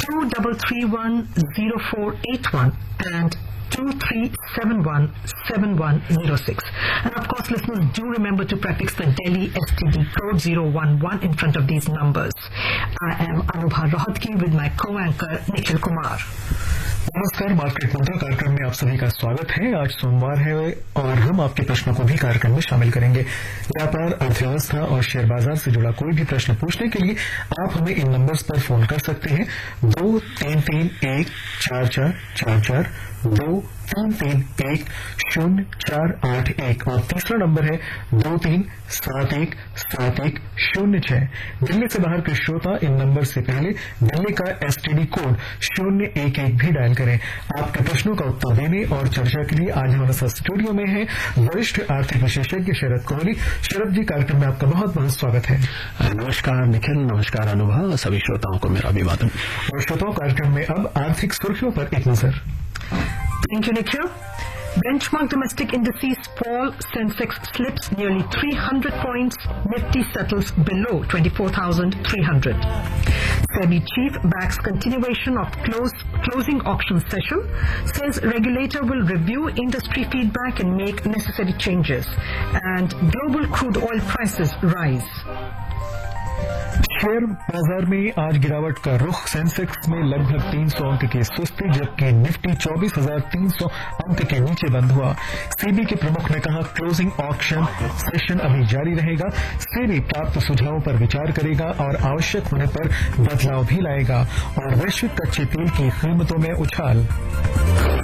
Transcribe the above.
23310481 and 23717106. And of course, listeners, do remember to prefix the Delhi STD code 011 in front of these numbers. I am Anubha Rohatgi with my co-anchor Nikhil Kumar. नमस्कार, market मंत्रा कार्यक्रम में आप सभी का स्वागत है। आज सोमवार है और हम आपके प्रश्नों को भी कार्यक्रम में शामिल करेंगे। व्यापार, अर्थव्यवस्था और शेयर बाजार से जुड़ा कोई भी प्रश्न पूछने के लिए आप हमें इन नंबर्स पर फोन कर सकते हैं 23314444 23310481 और तीसरा नंबर है 23717106। दिल्ली से बाहर के श्रोता इन नंबर से पहले दिल्ली का एसटीडी कोड 011 भी डायल करें। आपके प्रश्नों का उत्तर देने और चर्चा के लिए आज हमारे साथ स्टूडियो में है वरिष्ठ आर्थिक विशेषज्ञ शरद कोहली। शरद जी, कार्यक्रम में आपका बहुत बहुत स्वागत है। नमस्कार निखिल, नमस्कार अनुभव, सभी श्रोताओं को मेरा अभिवादन। और श्रोताओं, कार्यक्रम में अब आर्थिक सुर्खियों पर एक नजर। Thank you, Nikhil. Benchmark domestic indices fall. Sensex slips nearly 300 points. Nifty settles below 24,300. SEBI chief backs continuation of closing auction session. Says regulator will review industry feedback and make necessary changes. And global crude oil prices rise. Share बाजार में आज गिरावट का रुख। Sensex में लगभग 300 अंक की सुस्ती, जबकि निफ्टी 24,300 अंक के नीचे बंद हुआ। सेबी के प्रमुख ने कहा क्लोजिंग ऑक्शन सेशन अभी जारी रहेगा। सेबी प्राप्त सुझावों पर विचार करेगा और आवश्यक होने पर बदलाव भी लाएगा। और वैश्विक कच्चे तेल की कीमतों में उछाल।